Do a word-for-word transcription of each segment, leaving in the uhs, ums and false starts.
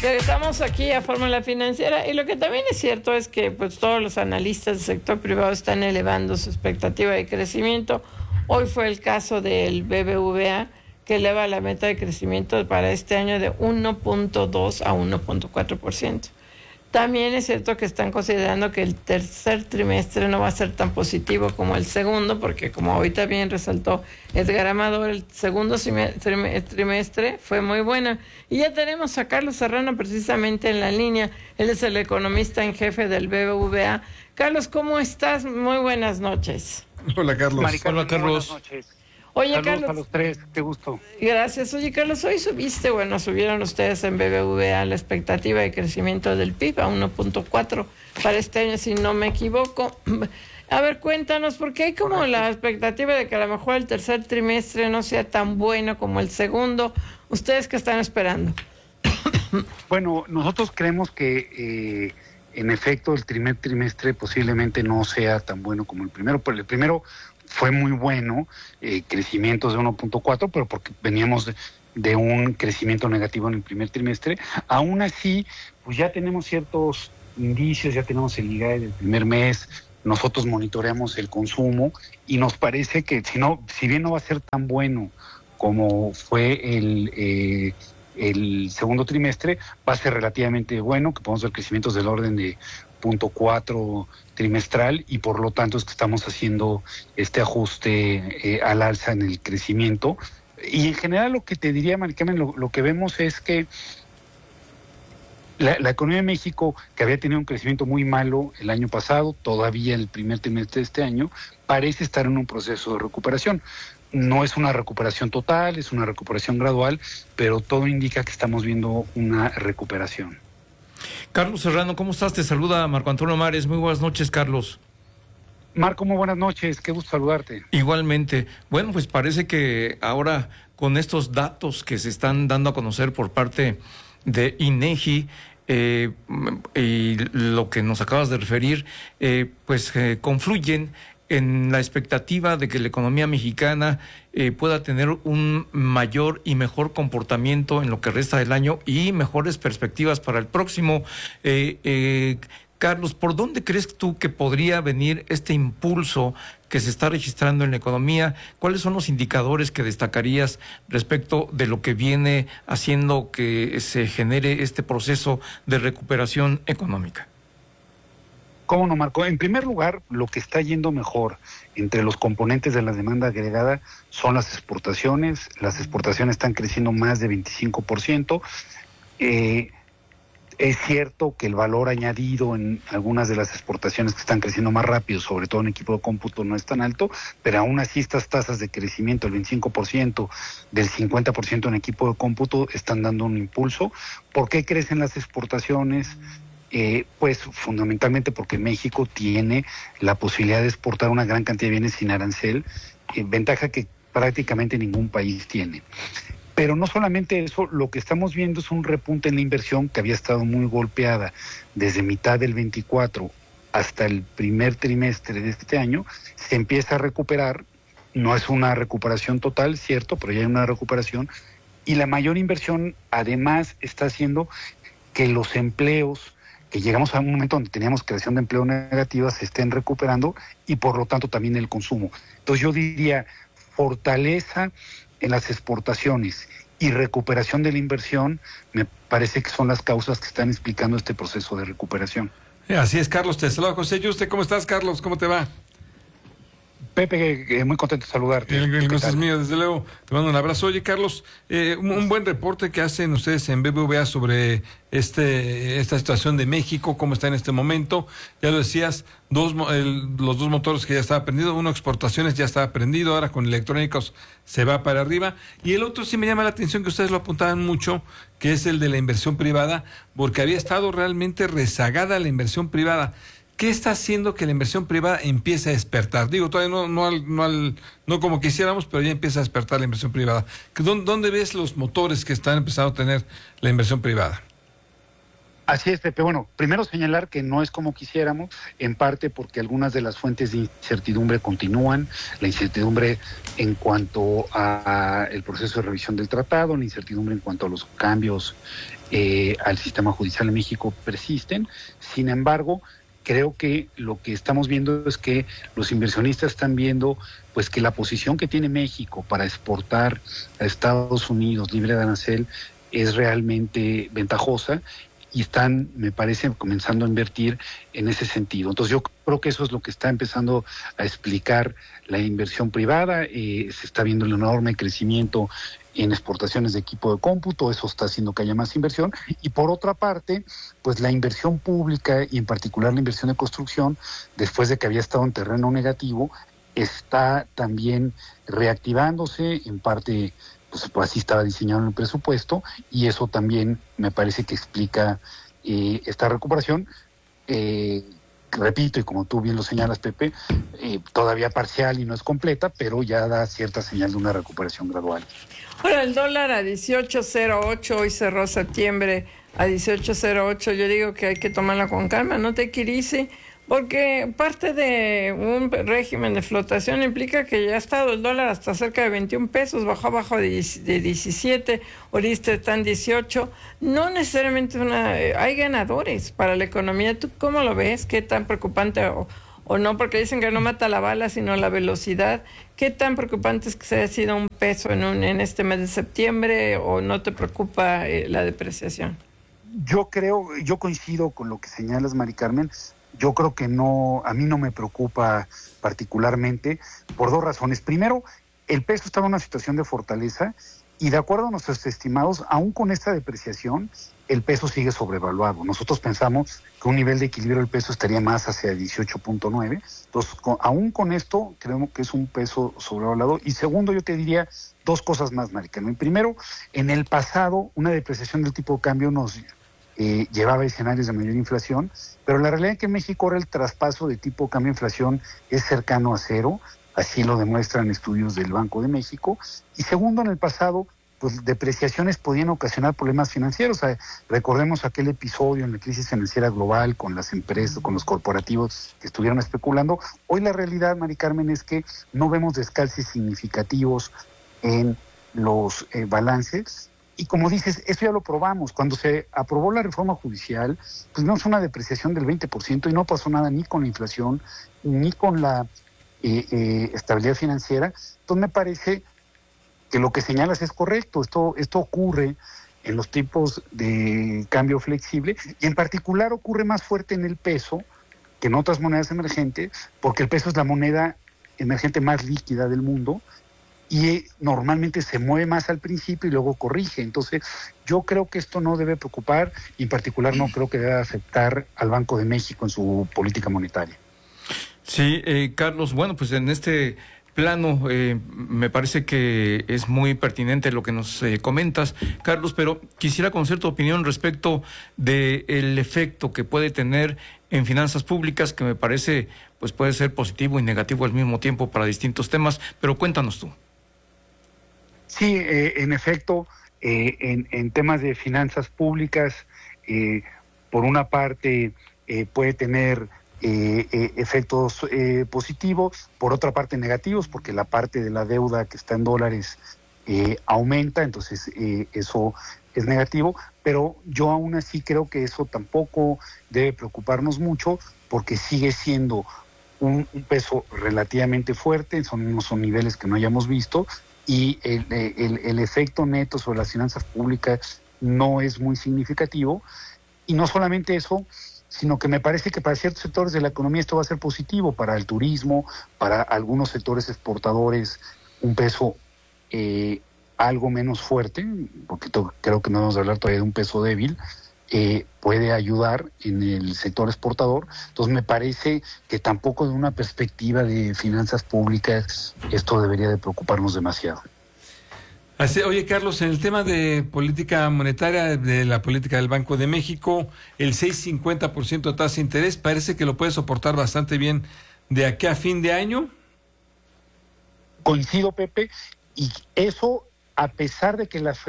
Regresamos aquí a Fórmula Financiera y lo que también es cierto es que pues todos los analistas del sector privado están elevando su expectativa de crecimiento. Hoy fue el caso del B B V A, que eleva la meta de crecimiento para este año de uno punto dos a uno punto cuatro por ciento. También es cierto que están considerando que el tercer trimestre no va a ser tan positivo como el segundo, porque como ahorita bien resaltó Edgar Amador, el segundo trimestre fue muy buena. Y ya tenemos a Carlos Serrano precisamente en la línea. Él es el economista en jefe del B B V A. Carlos, ¿cómo estás? Muy buenas noches. Hola, Carlos. Maricarmen, Hola, Carlos. Buenas noches. Oye, Saludos Carlos. a los tres, qué gusto. Gracias. Oye, Carlos, hoy subiste, bueno, subieron ustedes en B B V A la expectativa de crecimiento del P I B a uno punto cuatro para este año, si no me equivoco. A ver, cuéntanos, porque hay como la expectativa de que a lo mejor el tercer trimestre no sea tan bueno como el segundo. ¿Ustedes qué están esperando? Bueno, nosotros creemos que eh, en efecto el primer trimestre posiblemente no sea tan bueno como el primero, pero el primero fue muy bueno, eh, crecimientos de uno punto cuatro, pero porque veníamos de, de un crecimiento negativo en el primer trimestre. Aún así, pues ya tenemos ciertos indicios, ya tenemos el I G A E del primer mes, nosotros monitoreamos el consumo y nos parece que si no, si bien no va a ser tan bueno como fue el eh, el segundo trimestre, va a ser relativamente bueno, que podemos ver crecimientos del orden de punto cuatro trimestral, y por lo tanto es que estamos haciendo este ajuste eh, al alza en el crecimiento. Y en general lo que te diría, Maricarmen, lo, lo que vemos es que la, la economía de México, que había tenido un crecimiento muy malo el año pasado, todavía el primer trimestre de este año, parece estar en un proceso de recuperación. No es una recuperación total, es una recuperación gradual, pero todo indica que estamos viendo una recuperación. Carlos Serrano, ¿cómo estás? Te saluda Marco Antonio Mares. Muy buenas noches, Carlos. Marco, muy buenas noches, qué gusto saludarte. Igualmente. Bueno, pues parece que ahora con estos datos que se están dando a conocer por parte de INEGI, eh, y lo que nos acabas de referir, eh, pues eh, confluyen en la expectativa de que la economía mexicana eh, pueda tener un mayor y mejor comportamiento en lo que resta del año y mejores perspectivas para el próximo. Eh, eh, Carlos, ¿por dónde crees tú que podría venir este impulso que se está registrando en la economía? ¿Cuáles son los indicadores que destacarías respecto de lo que viene haciendo que se genere este proceso de recuperación económica? ¿Cómo no, Marco? En primer lugar, lo que está yendo mejor entre los componentes de la demanda agregada son las exportaciones. Las exportaciones están creciendo más de veinticinco por ciento. Eh, es cierto que el valor añadido en algunas de las exportaciones que están creciendo más rápido, sobre todo en equipo de cómputo, no es tan alto, pero aún así estas tasas de crecimiento, el veinticinco por ciento, del cincuenta por ciento en equipo de cómputo, están dando un impulso. ¿Por qué crecen las exportaciones? Eh, pues fundamentalmente porque México tiene la posibilidad de exportar una gran cantidad de bienes sin arancel, eh, ventaja que prácticamente ningún país tiene. Pero no solamente eso, lo que estamos viendo es un repunte en la inversión que había estado muy golpeada desde mitad del veinticuatro hasta el primer trimestre de este año, se empieza a recuperar. No es una recuperación total, cierto, pero ya hay una recuperación, y la mayor inversión además está haciendo que los empleos, que llegamos a un momento donde teníamos creación de empleo negativa, se estén recuperando, y por lo tanto también el consumo. Entonces yo diría fortaleza en las exportaciones y recuperación de la inversión, me parece que son las causas que están explicando este proceso de recuperación. Así es, Carlos. Te saluda José Yuste. ¿Cómo estás, Carlos? ¿Cómo te va? Pepe, eh, muy contento de saludarte. El, el gusto es mío, desde luego. Te mando un abrazo. Oye, Carlos, eh, un, un buen reporte que hacen ustedes en B B V A sobre este esta situación de México, cómo está en este momento. Ya lo decías, dos el, los dos motores que ya estaba prendido, uno exportaciones ya estaba prendido, ahora con electrónicos se va para arriba. Y el otro sí me llama la atención, que ustedes lo apuntaban mucho, que es el de la inversión privada, porque había estado realmente rezagada la inversión privada. ¿Qué está haciendo que la inversión privada empiece a despertar? Digo, todavía no no al, no, al, no como quisiéramos, pero ya empieza a despertar la inversión privada. ¿Dónde, ¿Dónde ves los motores que están empezando a tener la inversión privada? Así es, Pepe. Bueno, primero señalar que no es como quisiéramos, en parte porque algunas de las fuentes de incertidumbre continúan, la incertidumbre en cuanto a el proceso de revisión del tratado, la incertidumbre en cuanto a los cambios eh, al sistema judicial en México persisten. Sin embargo, creo que lo que estamos viendo es que los inversionistas están viendo pues que la posición que tiene México para exportar a Estados Unidos libre de arancel es realmente ventajosa, y están, me parece, comenzando a invertir en ese sentido. Entonces yo creo que eso es lo que está empezando a explicar la inversión privada. Eh, se está viendo el enorme crecimiento en exportaciones de equipo de cómputo, eso está haciendo que haya más inversión. Y por otra parte, pues la inversión pública, y en particular la inversión de construcción, después de que había estado en terreno negativo, está también reactivándose, en parte pues, pues así estaba diseñado en el presupuesto, y eso también me parece que explica eh, esta recuperación. Eh, repito, y como tú bien lo señalas, Pepe, eh, todavía parcial y no es completa, pero ya da cierta señal de una recuperación gradual. Ahora, el dólar a dieciocho cero ocho, hoy cerró septiembre a dieciocho cero ocho. Yo digo que hay que tomarla con calma, no te quirice, porque parte de un régimen de flotación implica que ya ha estado el dólar hasta cerca de veintiún pesos, bajó abajo de diecisiete, ahorita está en dieciocho. No necesariamente una, hay ganadores para la economía. ¿Tú cómo lo ves? ¿Qué tan preocupante o, o no? Porque dicen que no mata la bala, sino la velocidad. ¿Qué tan preocupante es que se haya sido un peso en, un, en este mes de septiembre, o no te preocupa eh, la depreciación? Yo creo, yo coincido con lo que señalas, Mari Carmen. Yo creo que no, a mí no me preocupa particularmente por dos razones. Primero, el peso estaba en una situación de fortaleza, y de acuerdo a nuestros estimados, aún con esta depreciación, el peso sigue sobrevaluado. Nosotros pensamos que un nivel de equilibrio del peso estaría más hacia dieciocho punto nueve. Entonces, con, aún con esto, creemos que es un peso sobrevaluado. Y segundo, yo te diría dos cosas más, Mari Carmen. Primero, en el pasado, una depreciación del tipo de cambio nos Eh, llevaba escenarios de mayor inflación, pero la realidad es que en México ahora el traspaso de tipo cambio-inflación es cercano a cero, así lo demuestran estudios del Banco de México. Y segundo, en el pasado, pues depreciaciones podían ocasionar problemas financieros. O sea, recordemos aquel episodio en la crisis financiera global con las empresas, con los corporativos que estuvieron especulando. Hoy la realidad, Mari Carmen, es que no vemos descalces significativos en los eh, balances. Y como dices, eso ya lo probamos. Cuando se aprobó la reforma judicial, pues vimos una depreciación del veinte por ciento y no pasó nada ni con la inflación, ni con la eh, eh, estabilidad financiera. Entonces me parece que lo que señalas es correcto. Esto, esto ocurre en los tipos de cambio flexible, y en particular ocurre más fuerte en el peso que en otras monedas emergentes, porque el peso es la moneda emergente más líquida del mundo, y normalmente se mueve más al principio y luego corrige. Entonces, yo creo que esto no debe preocupar, y en particular no creo que deba afectar al Banco de México en su política monetaria. Sí, eh, Carlos, bueno, pues en este plano eh, me parece que es muy pertinente lo que nos eh, comentas, Carlos, pero quisiera conocer tu opinión respecto del efecto que puede tener en finanzas públicas, que me parece pues puede ser positivo y negativo al mismo tiempo para distintos temas, pero cuéntanos tú. Sí, eh, en efecto, eh, en, en temas de finanzas públicas, eh, por una parte eh, puede tener eh, eh, efectos eh, positivos, por otra parte negativos, porque la parte de la deuda que está en dólares eh, aumenta, entonces eh, eso es negativo, pero yo aún así creo que eso tampoco debe preocuparnos mucho, porque sigue siendo un, un peso relativamente fuerte, son, no son niveles que no hayamos visto, y el, el, el efecto neto sobre las finanzas públicas no es muy significativo. Y no solamente eso, sino que me parece que para ciertos sectores de la economía esto va a ser positivo, para el turismo, para algunos sectores exportadores, un peso eh, algo menos fuerte, porque to- creo que no vamos a hablar todavía de un peso débil, eh, puede ayudar en el sector exportador. Entonces me parece que tampoco de una perspectiva de finanzas públicas esto debería de preocuparnos demasiado. Así, oye, Carlos, en el tema de política monetaria, de la política del Banco de México, el seis coma cincuenta por ciento de tasa de interés parece que lo puede soportar bastante bien de aquí a fin de año. Coincido, Pepe, y eso a pesar de que la Fed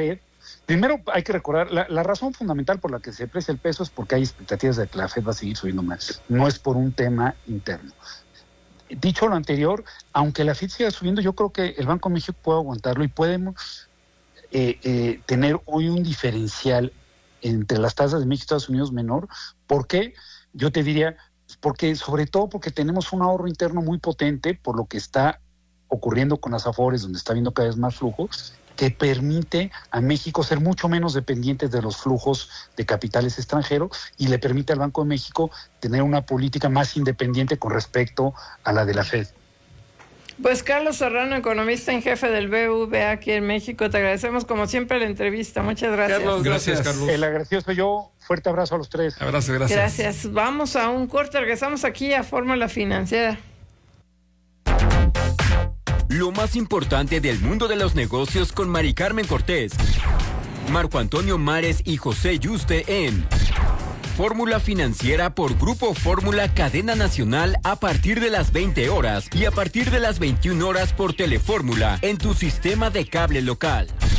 Primero hay que recordar, la, la razón fundamental por la que se aprecia el peso es porque hay expectativas de que la Fed va a seguir subiendo más. No es por un tema interno. Dicho lo anterior, aunque la Fed siga subiendo, yo creo que el Banco de México puede aguantarlo y podemos eh, eh, tener hoy un diferencial entre las tasas de México y Estados Unidos menor. ¿Por qué? Yo te diría, porque sobre todo porque tenemos un ahorro interno muy potente por lo que está ocurriendo con las Afores, donde está habiendo cada vez más flujos, que permite a México ser mucho menos dependientes de los flujos de capitales extranjeros y le permite al Banco de México tener una política más independiente con respecto a la de la Fed. Pues Carlos Serrano, economista en jefe del B B V A aquí en México, te agradecemos como siempre la entrevista. Muchas gracias. Carlos, gracias, Carlos. El agradecido soy yo. Fuerte abrazo a los tres. Abrazo, gracias. Gracias. Vamos a un corte, regresamos aquí a Fórmula Financiera. Lo más importante del mundo de los negocios con Mari Carmen Cortés, Marco Antonio Mares y José Yuste en Fórmula Financiera por Grupo Fórmula Cadena Nacional a partir de las veinte horas y a partir de las veintiuna horas por Telefórmula en tu sistema de cable local.